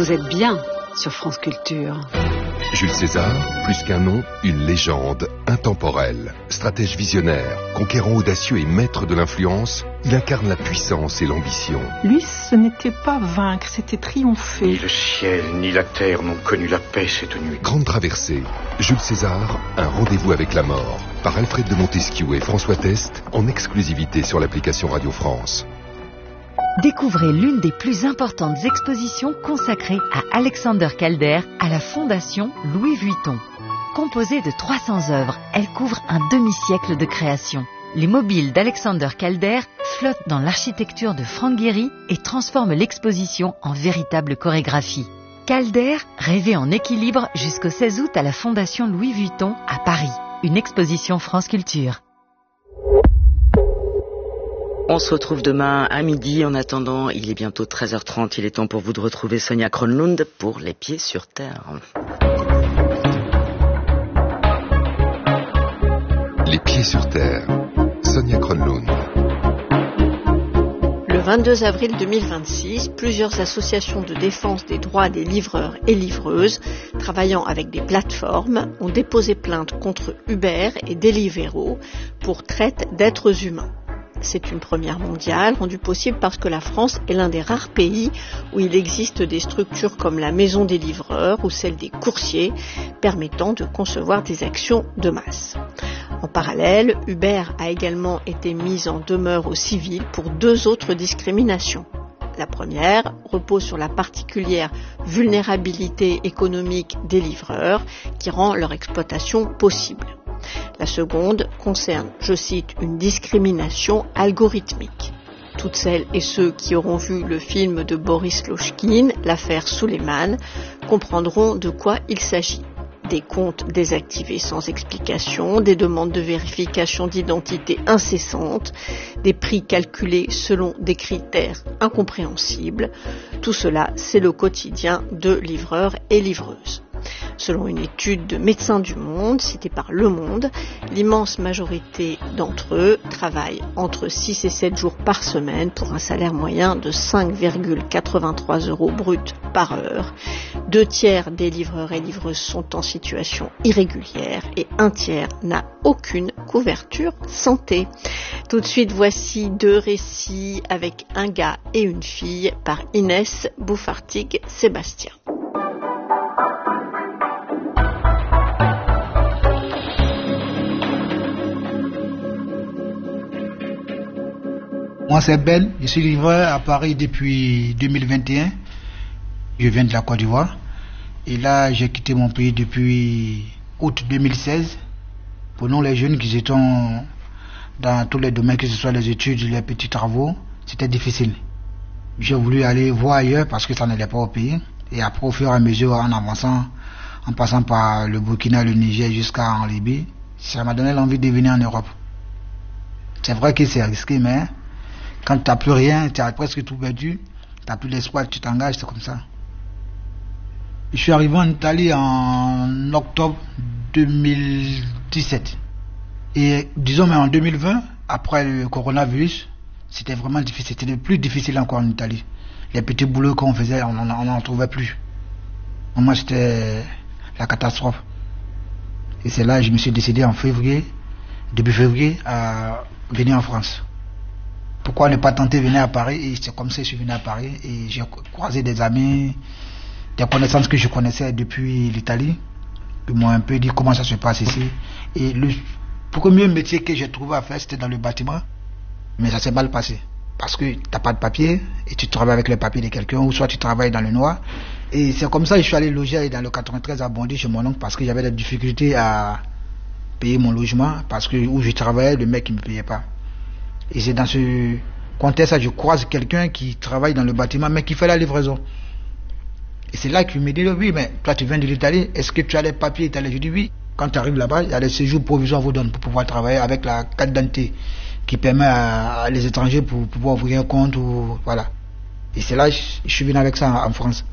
Vous êtes bien sur France Culture. Jules César, plus qu'un nom, une légende intemporelle. Stratège visionnaire, conquérant audacieux et maître de l'influence, il incarne la puissance et l'ambition. Lui, ce n'était pas vaincre, c'était triompher. Ni le ciel ni la terre n'ont connu la paix cette nuit. Grande traversée, Jules César, un rendez-vous avec la mort. Par Alfred de Montesquieu et François Test, en exclusivité sur l'application Radio France. Découvrez l'une des plus importantes expositions consacrées à Alexander Calder à la Fondation Louis Vuitton. Composée de 300 œuvres, elle couvre un demi-siècle de création. Les mobiles d'Alexander Calder flottent dans l'architecture de Frank Gehry et transforment l'exposition en véritable chorégraphie. Calder, rêvé en équilibre jusqu'au 16 août à la Fondation Louis Vuitton à Paris. Une exposition France Culture. On se retrouve demain à midi. En attendant, il est bientôt 13h30. Il est temps pour vous de retrouver Sonia Kronlund pour Les Pieds sur Terre. Les Pieds sur Terre. Sonia Kronlund. Le 22 avril 2026, plusieurs associations de défense des droits des livreurs et livreuses, travaillant avec des plateformes, ont déposé plainte contre Uber et Deliveroo pour traite d'êtres humains. C'est une première mondiale, rendue possible parce que la France est l'un des rares pays où il existe des structures comme la Maison des livreurs ou celle des coursiers, permettant de concevoir des actions de masse. En parallèle, Uber a également été mise en demeure au civil pour 2 autres discriminations. La première repose sur la particulière vulnérabilité économique des livreurs qui rend leur exploitation possible. La seconde concerne, je cite, une discrimination algorithmique. Toutes celles et ceux qui auront vu le film de Boris Lochkin, l'affaire Souleiman, comprendront de quoi il s'agit. Des comptes désactivés sans explication, des demandes de vérification d'identité incessantes, des prix calculés selon des critères incompréhensibles. Tout cela, c'est le quotidien de livreurs et livreuses. Selon une étude de Médecins du Monde, citée par Le Monde, l'immense majorité d'entre eux travaillent entre 6 et 7 jours par semaine pour un salaire moyen de 5,83 € brut par heure. 2 tiers des livreurs et livreuses sont en situation irrégulière et 1 tiers n'a aucune couverture santé. Tout de suite, voici 2 récits avec un gars et une fille par Inès Bouffartig-Sébastien. Moi c'est Ben, je suis livreur à Paris depuis 2021. Je viens de la Côte d'Ivoire. Et là, j'ai quitté mon pays depuis août 2016. Pour nous les jeunes qui étaient dans tous les domaines, que ce soit les études, les petits travaux, c'était difficile. J'ai voulu aller voir ailleurs parce que ça n'allait pas au pays. Et après, au fur et à mesure, en avançant, en passant par le Burkina, le Niger jusqu'en Libye, ça m'a donné l'envie de venir en Europe. C'est vrai que c'est risqué, mais quand tu n'as plus rien, tu as presque tout perdu, tu n'as plus d'espoir, tu t'engages, c'est comme ça. Je suis arrivé en Italie en octobre 2017. Et disons, mais en 2020, après le coronavirus, c'était vraiment difficile. C'était le plus difficile encore en Italie. Les petits boulots qu'on faisait, on n'en trouvait plus. Moi, c'était la catastrophe. Et c'est là que je me suis décidé en février, début février, à venir en France. Pourquoi ne pas tenter de venir à Paris? Et c'est comme ça que je suis venu à Paris et j'ai croisé des amis, des connaissances que je connaissais depuis l'Italie, qui m'ont un peu dit comment ça se passe ici. Et le premier métier que j'ai trouvé à faire, c'était dans le bâtiment, mais ça s'est mal passé. Parce que tu n'as pas de papier et tu travailles avec le papier de quelqu'un, ou soit tu travailles dans le noir. Et c'est comme ça que je suis allé loger dans le 93 à Bondy chez mon oncle parce que j'avais des difficultés à payer mon logement parce que où je travaillais, le mec ne me payait pas. Et c'est dans ce contexte que je croise quelqu'un qui travaille dans le bâtiment mais qui fait la livraison. Et c'est là qu'il me dit, oui, mais toi tu viens de l'Italie, est-ce que tu as les papiers italiens? Je dis oui. Quand tu arrives là-bas, il y a les séjours provisoires vous donnent pour pouvoir travailler avec la carte d'identité qui permet à les étrangers pour pouvoir ouvrir un compte ou voilà. Et c'est là que je suis venu avec ça en France.